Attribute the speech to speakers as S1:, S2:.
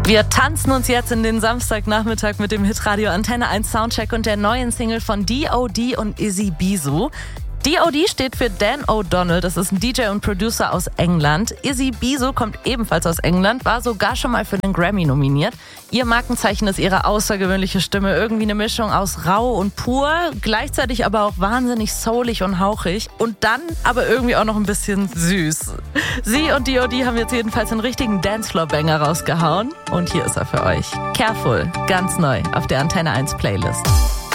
S1: Wir tanzen uns jetzt in den Samstagnachmittag mit dem Hitradio Antenne 1 Soundcheck und der neuen Single von D.O.D. und Izzy Bisu. D.O.D. steht für Dan O'Donnell, das ist ein DJ und Producer aus England. Izzy Bisu kommt ebenfalls aus England, war sogar schon mal für den Grammy nominiert. Ihr Markenzeichen ist ihre außergewöhnliche Stimme, irgendwie eine Mischung aus rau und pur, gleichzeitig aber auch wahnsinnig soulig und hauchig und dann aber irgendwie auch noch ein bisschen süß. Sie und D.O.D. haben jetzt jedenfalls einen richtigen Dancefloor-Banger rausgehauen und hier ist er für euch. Careful, ganz neu auf der Antenne 1 Playlist.